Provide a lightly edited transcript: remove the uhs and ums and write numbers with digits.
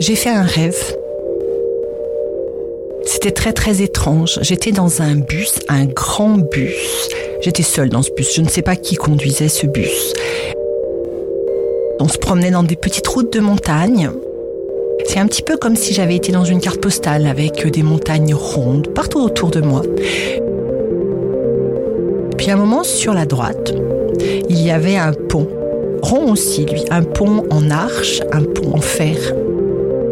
J'ai fait un rêve. C'était très très étrange. J'étais dans un bus, un grand bus. J'étais seule dans ce bus. Je ne sais pas qui conduisait ce bus. On se promenait dans des petites routes de montagne. C'est un petit peu comme si j'avais été dans une carte postale avec des montagnes rondes partout autour de moi. Puis à un moment, sur la droite, il y avait un pont. Rond aussi, lui. Un pont en arche, un pont en fer.